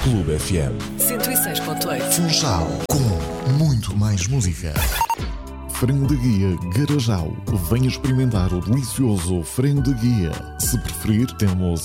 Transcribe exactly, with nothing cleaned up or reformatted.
Clube F M. cento e seis ponto oito. Funchal, com muito mais música. Frango de guia Garajal. Venha experimentar o delicioso frango de guia. Se preferir, temos